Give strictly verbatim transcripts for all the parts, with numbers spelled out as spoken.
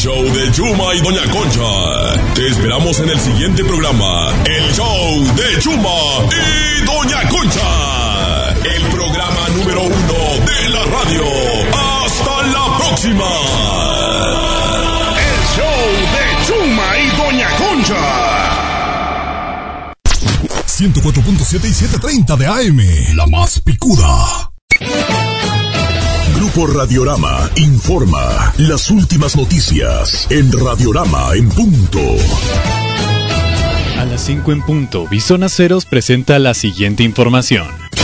show de Chuma y Doña Concha. Te esperamos en el siguiente programa, el show de Chuma y Doña Concha. El programa número uno de la radio. ¡Hasta la próxima! El show de Chuma y Doña Concha. ciento cuatro punto siete y setecientos treinta de A M, la más picuda. Grupo Radiorama informa las últimas noticias en Radiorama en punto. A las cinco en punto, Bison Aceros presenta la siguiente información.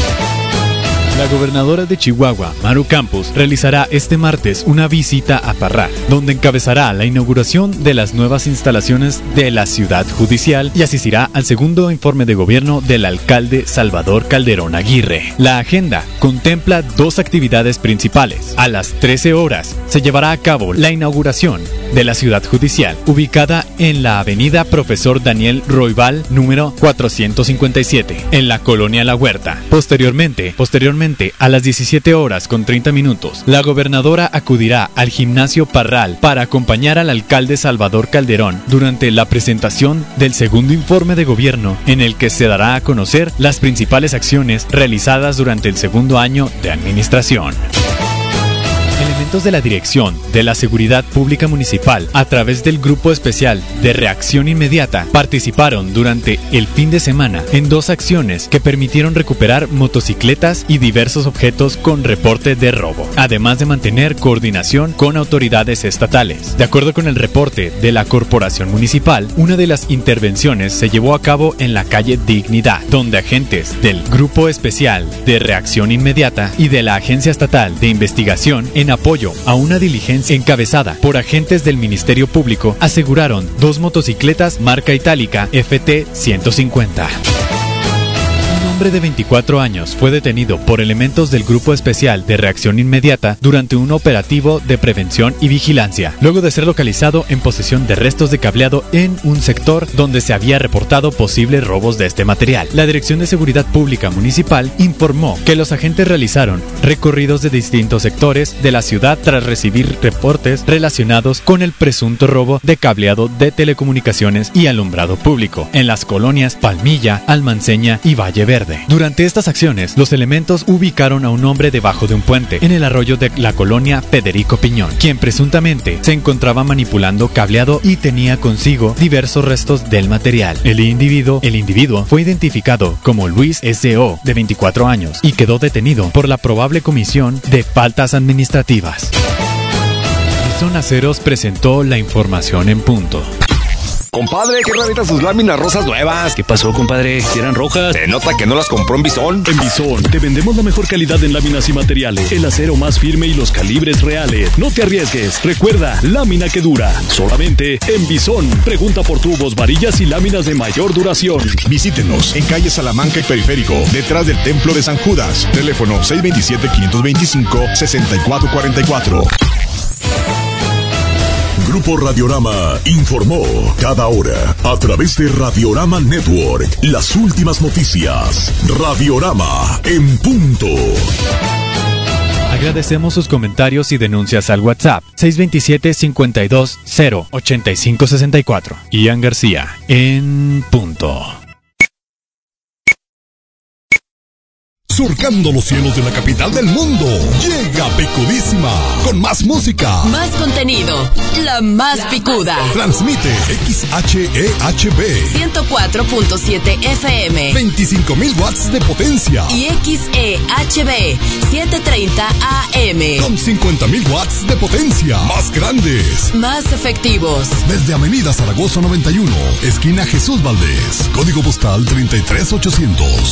La gobernadora de Chihuahua, Maru Campos, realizará este martes una visita a Parral, donde encabezará la inauguración de las nuevas instalaciones de la ciudad judicial y asistirá al segundo informe de gobierno del alcalde Salvador Calderón Aguirre. La agenda contempla dos actividades principales. A las trece horas se llevará a cabo la inauguración de la ciudad judicial, ubicada en la avenida Profesor Daniel Roybal, número cuatrocientos cincuenta y siete, en la colonia La Huerta. Posteriormente, posteriormente a las diecisiete horas con treinta minutos, la gobernadora acudirá al gimnasio Parral para acompañar al alcalde Salvador Calderón durante la presentación del segundo informe de gobierno, en el que se dará a conocer las principales acciones realizadas durante el segundo año de administración. Elementos de la Dirección de la Seguridad Pública Municipal, a través del Grupo Especial de Reacción Inmediata, participaron durante el fin de semana en dos acciones que permitieron recuperar motocicletas y diversos objetos con reporte de robo, además de mantener coordinación con autoridades estatales. De acuerdo con el reporte de la Corporación Municipal, una de las intervenciones se llevó a cabo en la calle Dignidad, donde agentes del Grupo Especial de Reacción Inmediata y de la Agencia Estatal de Investigación, en apoyo a una diligencia encabezada por agentes del Ministerio Público, aseguraron dos motocicletas marca itálica F T ciento cincuenta. Un hombre de veinticuatro años fue detenido por elementos del Grupo Especial de Reacción Inmediata durante un operativo de prevención y vigilancia, luego de ser localizado en posesión de restos de cableado en un sector donde se había reportado posibles robos de este material. La Dirección de Seguridad Pública Municipal informó que los agentes realizaron recorridos de distintos sectores de la ciudad tras recibir reportes relacionados con el presunto robo de cableado de telecomunicaciones y alumbrado público en las colonias Palmilla, Almanceña y Valle Verde. Durante estas acciones, los elementos ubicaron a un hombre debajo de un puente en el arroyo de la colonia Federico Piñón, quien presuntamente se encontraba manipulando cableado y tenía consigo diversos restos del material. El individuo, el individuo fue identificado como Luis S O, de veinticuatro años, y quedó detenido por la probable comisión de faltas administrativas. Bison Aceros presentó la información en punto. Compadre, qué raritas sus láminas rosas nuevas. ¿Qué pasó, compadre? ¿Si eran rojas? Se nota que no las compró en Bison. En Bison te vendemos la mejor calidad en láminas y materiales, el acero más firme y los calibres reales. No te arriesgues. Recuerda, lámina que dura. Solamente en Bison. Pregunta por tubos, varillas y láminas de mayor duración. Visítenos en calle Salamanca y Periférico, detrás del Templo de San Judas. Teléfono seis dos siete, cinco dos cinco, seis cuatro cuatro cuatro. Grupo Radiorama informó cada hora a través de Radiorama Network las últimas noticias. Radiorama en punto. Agradecemos sus comentarios y denuncias al WhatsApp seis dos siete, cinco dos cero, ocho cinco seis cuatro. Ian García en punto. Surcando los cielos de la capital del mundo, llega Picudísima, con más música, más contenido, la más picuda. Transmite X H E H B ciento cuatro punto siete F M, veinticinco mil watts de potencia, y X E H B setecientos treinta A M con cincuenta mil watts de potencia, más grandes, más efectivos. Desde Avenida Zaragoza noventa y uno, esquina Jesús Valdés, código postal treinta y tres ochocientos.